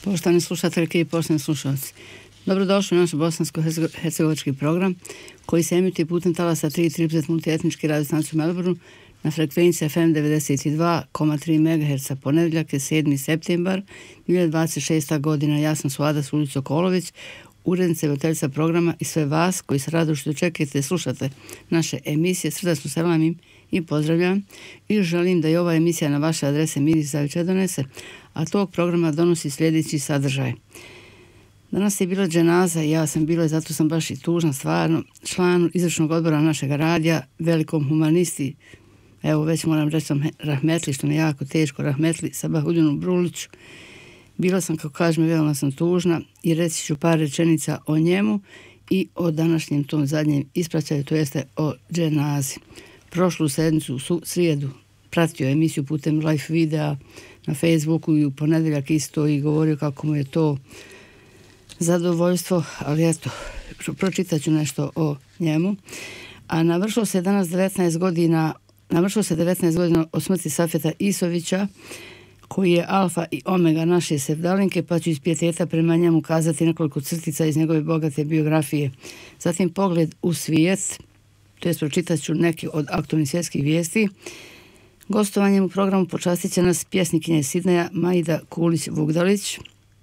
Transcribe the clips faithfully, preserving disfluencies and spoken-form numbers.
Poštovani slušateljke i poštovani slušalci, dobrodošli u naš bosansko-hercegovački program koji se emituje putem talasa tri trideset multietnički radio stanicu u Melbourneu na frekvenciji F M devedeset dva zarez tri megaherca. Ponedjeljak je sedmi septembar dvije hiljade dvadeset šesta. godina. Ja sam Suada Sulić Okolović, urednica i voditeljica programa, i sve vas koji se rado što čekate, slušate naše emisije, srdačno selamim i pozdravljam i želim da i ova emisija na vaše adrese miris zavičaj donese, a tog programa donosi sljedeći sadržaj. Danas je bila dženaza i ja sam bila i zato sam baš i tužna stvarno, članu izvršnog odbora našeg radija, velikom humanisti, evo već moram reći sam rahmetli, što mi je jako teško, rahmetli Sabahuddinu Bruliću. Bila sam, kako kažem, veoma sam tužna i reći ću par rečenica o njemu i o današnjem tom zadnjem ispraćaju, to jeste o dženazi. Prošlu sedmicu u srijedu pratio emisiju putem live videa na Facebooku i u ponedjeljak isto i govorio kako mu je to zadovoljstvo, ali eto, pročitat ću nešto o njemu. A navršilo se danas devetnaest godina, navršilo se devetnaest godina od smrti Safeta Isovića, koji je alfa i omega naše sevdalinke, pa ću iz pijeteta prema njemu kazati nekoliko crtica iz njegove bogate biografije. Zatim pogled u svijet, to jest pročitat ću neke od aktualnih svjetskih vijesti. Gostovanjem u programu počastit će nas pjesnikinja iz Sidneja Maida Kulić-Vugdalić.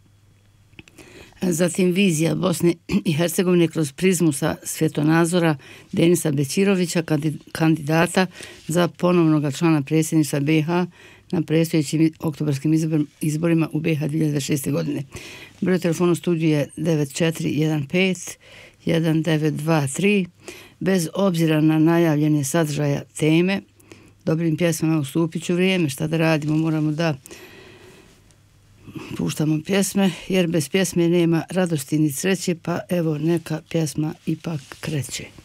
Zatim vizija Bosne i Hercegovine kroz prizmu sa svjetonazora Denisa Bećirovića, kandidata za ponovnog člana predsjedništva B i H na predstojećim oktobarskim izborima u B i H dvije hiljade šeste. godine. Broj telefona u studiju je devet četiri jedan pet jedan devet dva tri. Bez obzira na najavljene sadržaja teme, dobrim pjesmama ustupit ću vrijeme. Šta da radimo? Moramo da puštamo pjesme, jer bez pjesme nema radosti ni sreće, pa evo neka pjesma ipak kreće.